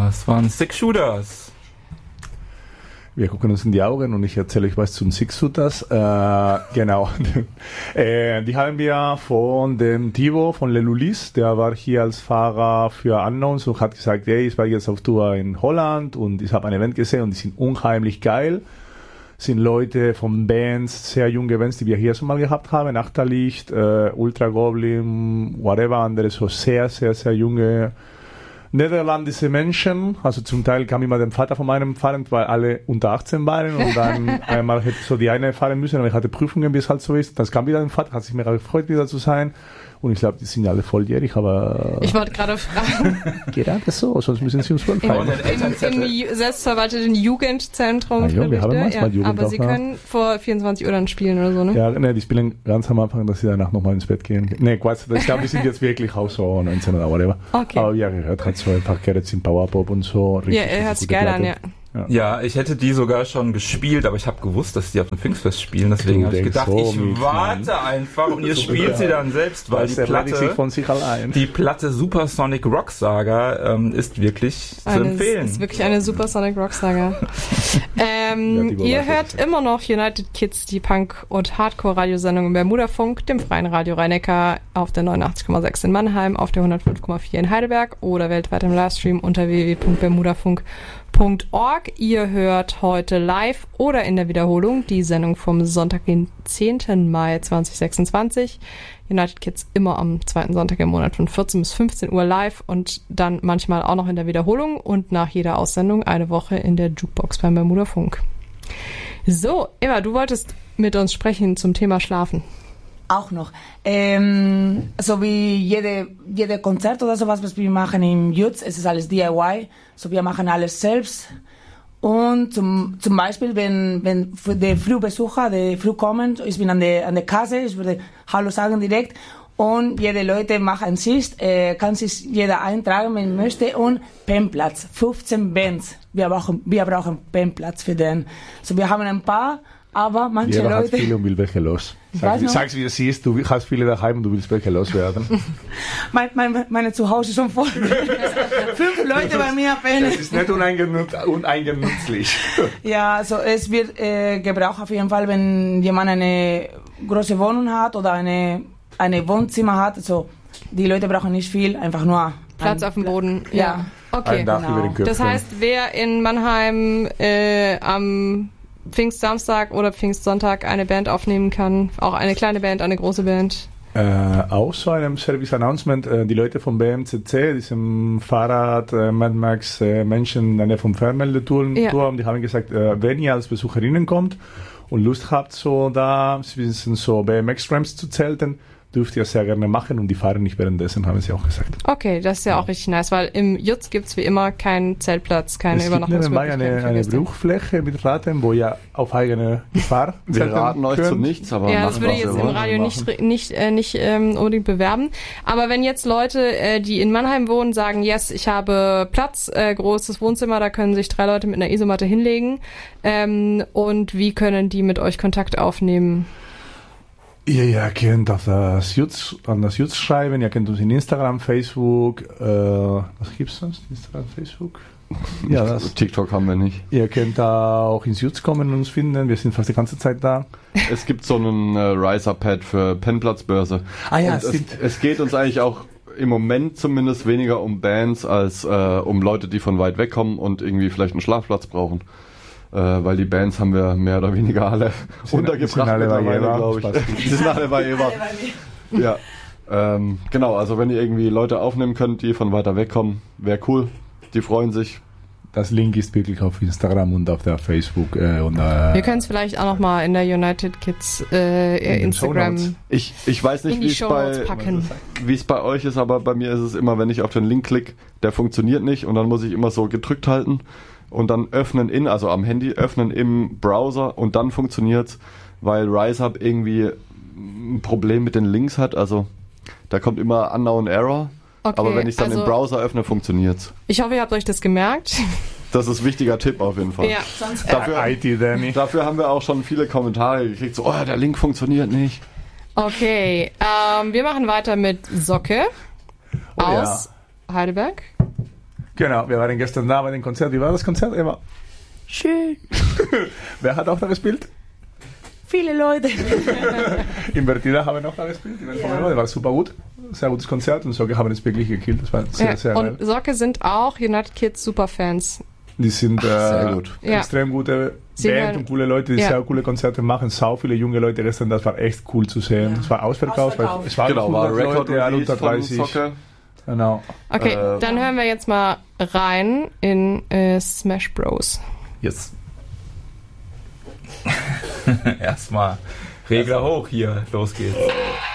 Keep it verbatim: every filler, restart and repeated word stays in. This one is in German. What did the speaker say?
Das waren Six Shooters. Wir gucken uns in die Augen und ich erzähle euch was zum Six Shooters. Äh, genau. äh, die haben wir von dem Thibaut von Lelulis, der war hier als Fahrer für Unknowns und hat gesagt, hey, ich war jetzt auf Tour in Holland und ich habe ein Event gesehen und die sind unheimlich geil. Sind Leute von Bands, sehr junge Bands, die wir hier schon mal gehabt haben, Achterlicht, äh, Ultra Goblin, whatever, andere so sehr, sehr, sehr junge niederländische Menschen, also zum Teil kam immer der Vater von meinem fahren, weil alle unter achtzehn waren und dann einmal hätte so die eine fahren müssen, aber ich hatte Prüfungen, wie es halt so ist. Dann kam wieder ein Vater, hat sich mega gefreut, wieder zu sein. Und ich glaube, die sind alle volljährig, aber... Ich wollte gerade fragen. Gerade so, sonst müssen sie uns voll feiern. Im, im selbstverwalteten Jugendzentrum. Ah, ja, wir haben manchmal ja, aber sie können vor vierundzwanzig Uhr dann spielen oder so, ne? Ja, ne, die spielen ganz am Anfang, dass sie danach nochmal ins Bett gehen. Ne, Quatsch, ich glaube, die sind jetzt wirklich auch so neunzehn oder whatever. Okay. Aber ja, gehört hat so ein paar Credits im Powerpop und so. Richtig, ja, er hört sich geil an, ja. Ja. ja, ich hätte die sogar schon gespielt, aber ich habe gewusst, dass die auf dem Pfingstfest spielen, deswegen habe ich gedacht, so ich warte Mann. einfach und ihr spielt sie dann selbst, weil die Platte, sich von sich allein. die Platte Supersonic Rock Saga ähm, ist wirklich eine, zu empfehlen. Ist wirklich eine Supersonic Rock Saga. ähm, ja, ihr hört immer noch United Kids, die Punk- und Hardcore-Radiosendung im Bermudafunk, dem freien Radio Rhein-Neckar auf der neunundachtzig Komma sechs in Mannheim, auf der hundertfünf Komma vier in Heidelberg oder weltweit im Livestream unter w w w punkt bermudafunk punkt org. Ihr hört heute live oder in der Wiederholung die Sendung vom Sonntag, den zehnten Mai zweitausendsechsundzwanzig. United Kids immer am zweiten Sonntag im Monat von vierzehn bis fünfzehn Uhr live und dann manchmal auch noch in der Wiederholung und nach jeder Aussendung eine Woche in der Jukebox beim Bermudafunk. So, Eva, du wolltest mit uns sprechen zum Thema Schlafen. Auch noch. Ähm, so wie jede, jede Konzert oder sowas, was wir machen im Jutz, es ist alles D I Y. So wir machen alles selbst. Und zum, zum Beispiel, wenn, wenn für die Frühbesucher, die früh kommen, ich bin an der, an der Kasse, ich würde Hallo sagen direkt. Und jede Leute machen Schicht, äh, kann sich jeder eintragen, wenn möchte. Und Pennplatz, fünfzehn Bands. Wir brauchen, wir brauchen Pennplatz für den. So wir haben ein paar, aber manche Jeder Leute... hat viele und will welche los. Sag, sag's wie es ist, du hast viele daheim und du willst welche loswerden. mein, mein, meine Zuhause ist schon voll. Fünf Leute bei mir pennen. Das ist nicht uneingenutz, uneingenutzlich. Ja, also es wird äh, gebraucht auf jeden Fall, wenn jemand eine große Wohnung hat oder eine, eine Wohnzimmer hat. Also die Leute brauchen nicht viel, einfach nur Platz auf dem Boden. Ja, ja. Okay. Ein Dach genau. über den Köpfen. Das heißt, wer in Mannheim äh, am Pfingstsamstag oder Pfingstsonntag eine Band aufnehmen kann, auch eine kleine Band, eine große Band. Äh, auch so einem Service-Announcement, äh, die Leute vom B M C C, diesem Fahrrad, äh, Mad Max, äh, Menschen in der Nähe vom Fernmeldeturm, ja. die haben gesagt, äh, wenn ihr als Besucherinnen kommt und Lust habt, so da, so B M X-Ramps zu zelten, dürft ihr sehr gerne machen und die fahren nicht währenddessen, haben sie auch gesagt. Okay, das ist ja, ja. auch richtig nice, weil im Jutz gibt es wie immer keinen Zeltplatz, keine Übernachtungsmöglichkeit. Es gibt eine, eine Bruchfläche mit Raten, wo ihr auf eigene Gefahr Wir raten euch zu nichts, aber ja, das würde ich jetzt im Radio nicht, nicht, äh, nicht ähm, unbedingt bewerben. Aber wenn jetzt Leute, äh, die in Mannheim wohnen, sagen, yes, ich habe Platz, äh, großes Wohnzimmer, da können sich drei Leute mit einer Isomatte hinlegen, ähm, und wie können die mit euch Kontakt aufnehmen? Ihr, ihr könnt auf das Jutz, an das Jutz schreiben, ihr könnt uns in Instagram, Facebook, äh, was gibt's sonst? Instagram, Facebook? Ja, das. TikTok haben wir nicht. Ihr könnt auch ins Jutz kommen und uns finden, wir sind fast die ganze Zeit da. Es gibt so einen äh, Riser-Pad für Pennplatzbörse. Ah ja, es, es geht uns eigentlich auch im Moment zumindest weniger um Bands als äh, um Leute, die von weit weg kommen und irgendwie vielleicht einen Schlafplatz brauchen. Äh, weil die Bands haben wir mehr oder weniger alle sind, untergebracht sind alle mittlerweile, glaube ich. Die sind alle bei Eva. Ja, ähm, genau, also wenn ihr irgendwie Leute aufnehmen könnt, die von weiter weg kommen, wäre cool. Die freuen sich. Das Link ist wirklich auf Instagram und auf der Facebook. Äh, und, äh, wir können es vielleicht auch nochmal in der United Kids äh, in Instagram. Ich, ich weiß nicht, wie es bei, wie es bei euch ist, aber bei mir ist es immer, wenn ich auf den Link klicke, der funktioniert nicht und dann muss ich immer so gedrückt halten. Und dann öffnen in, also am Handy, öffnen im Browser und dann funktioniert's, weil RiseUp irgendwie ein Problem mit den Links hat. Also da kommt immer Unknown Error, okay, aber wenn ich es dann also im Browser öffne, funktioniert's. Ich hoffe, ihr habt euch das gemerkt. Das ist ein wichtiger Tipp auf jeden Fall. Ja. Dafür, I T, Danny. Dafür haben wir auch schon viele Kommentare gekriegt, so, oh, der Link funktioniert nicht. Okay, ähm, wir machen weiter mit Socke oh, aus ja. Heidelberg. Genau, wir waren gestern da bei dem Konzert. Wie war das Konzert, Eva? Schön. Wer hat auch da gespielt? Viele Leute. Invertida haben auch da gespielt. Ja. Das war super gut. Sehr gutes Konzert und Socke haben es wirklich gekillt. Das war sehr, ja. sehr und geil. Socke sind auch United Kids Superfans. Die sind äh, sehr gut. extrem gute Sie Band hören, und coole Leute, die ja. sehr coole Konzerte machen. Sau viele junge Leute gestern, das war echt cool zu sehen. Es ja. war ausverkauft. Ausverkauft. Es war genau, war Record Leute, unter dreißig. Genau. Okay, äh, dann hören wir jetzt mal rein in äh, Smash Bros. Yes. Erstmal Regler hoch hier, los geht's.